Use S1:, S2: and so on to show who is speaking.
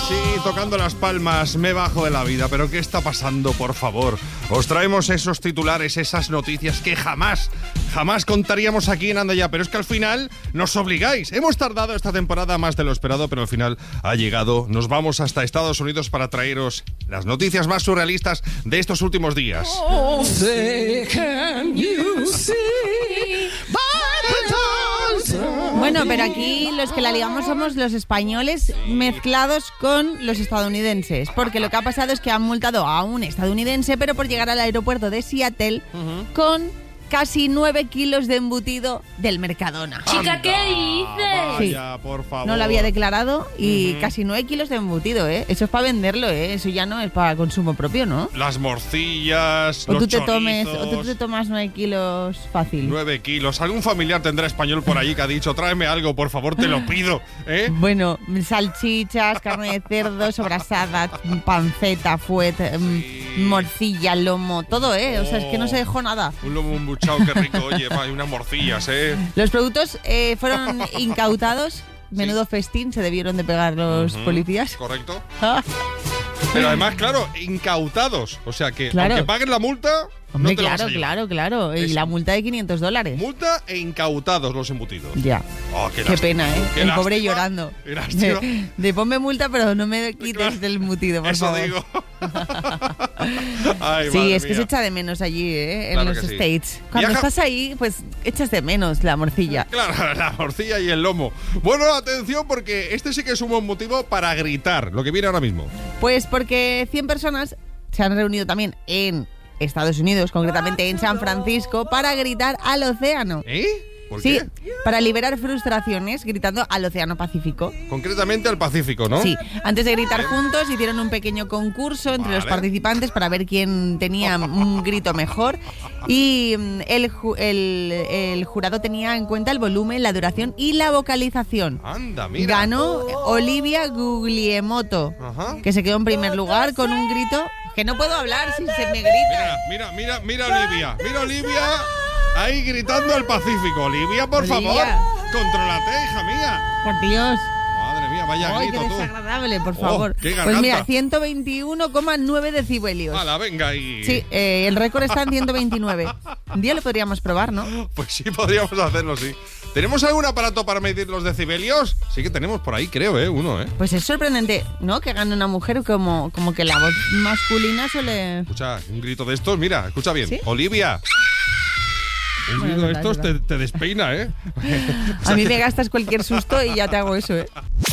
S1: Sí, tocando las palmas, me bajo de la vida. ¿Pero qué está pasando, por favor? Os traemos esos titulares, esas noticias que jamás contaríamos aquí en Anda Ya. Pero es que al final nos obligáis. Hemos tardado esta temporada más de lo esperado, pero al final ha llegado. Nos vamos hasta Estados Unidos para traeros las noticias más surrealistas de estos últimos días.
S2: Oh, say, can you see by the dawn's
S3: Bueno, pero aquí los que la ligamos somos los españoles mezclados con los estadounidenses, porque lo que ha pasado es que han multado a un estadounidense, pero por llegar al aeropuerto de Seattle con casi 9 kilos de embutido del Mercadona.
S4: Chica, ¿qué dices?
S1: Vaya, por favor.
S3: No lo había declarado y casi 9 kilos de embutido, ¿eh? Eso es para venderlo, ¿eh? Eso ya no es para consumo propio, ¿no?
S1: Las morcillas,
S3: O
S1: los
S3: tú te
S1: chorizos.
S3: tomas 9 kilos fácil.
S1: 9 kilos. Algún familiar tendrá español por allí que ha dicho, tráeme algo, por favor, te lo pido, ¿eh?
S3: Bueno, salchichas, carne de cerdo, sobrasada, panceta, fuet, morcilla, lomo, todo, ¿eh? O sea, es que no se dejó nada.
S1: Un lomo embuchado, qué rico, oye, y unas morcillas, ¿eh?
S3: Los productos fueron incautados. Menudo festín se debieron de pegar los policías.
S1: Correcto. Pero además, claro, incautados. O sea que,
S3: Claro.
S1: aunque paguen la multa,
S3: Hombre,
S1: no te la vas a llevar.
S3: claro. Y
S1: Es-
S3: la multa de $500.
S1: Multa e incautados los embutidos.
S3: Ya.
S1: Oh, qué
S3: Qué
S1: lástima.
S3: pena, ¿eh?
S1: Qué
S3: El pobre
S1: lástima.
S3: llorando.
S1: Qué lástima.
S3: De ponme multa, pero no me quites
S1: Claro.
S3: del embutido, por
S1: Eso
S3: favor.
S1: digo. Ay,
S3: Sí,
S1: madre
S3: es que se
S1: mía.
S3: echa de menos allí, ¿eh?
S1: Claro
S3: En los
S1: que sí.
S3: States. Cuando
S1: Viaja-
S3: estás ahí, pues echas de menos la morcilla.
S1: Claro, la morcilla y el lomo. Bueno, atención, porque este sí que es un buen motivo para gritar, lo que viene ahora mismo.
S3: Pues porque 100 personas se han reunido también en Estados Unidos, concretamente en San Francisco, para gritar al océano.
S1: ¿Eh? ¿Por
S3: Sí,
S1: qué?
S3: para liberar frustraciones, gritando al océano Pacífico.
S1: Concretamente al Pacífico, ¿no?
S3: Sí, antes de gritar juntos hicieron un pequeño concurso entre los
S1: Vale.
S3: participantes para ver quién tenía un grito mejor y el jurado tenía en cuenta el volumen, la duración y la vocalización.
S1: Anda, mira.
S3: Ganó Olivia Guglielmoto,
S1: Ajá.
S3: que se quedó en primer lugar con un grito que no puedo hablar si se me grita.
S1: Mira Olivia. Mira Olivia ahí gritando al Pacífico. Olivia, por
S3: Olivia.
S1: favor, contrólate, hija mía.
S3: Por Dios.
S1: Madre mía, vaya
S3: Ay, qué
S1: grito tú.
S3: desagradable, por
S1: Oh,
S3: favor.
S1: qué
S3: Pues
S1: garganta.
S3: mira, 121,9 decibelios.
S1: Hala, venga ahí.
S3: Sí, el récord está en 129. Un día lo podríamos probar, ¿no?
S1: Pues sí, podríamos hacerlo, sí. ¿Tenemos algún aparato para medir los decibelios? Sí que tenemos por ahí, creo, uno,
S3: Pues es sorprendente, ¿no? Que gane una mujer como que la voz masculina suele...
S1: Escucha, un grito de estos, mira, escucha bien.
S3: ¿Sí?
S1: Olivia. Un
S3: Bueno,
S1: grito de
S3: es verdad,
S1: estos
S3: es verdad.
S1: te despeina, ¿eh?
S3: A mí me gastas cualquier susto y ya te hago eso, ¿eh?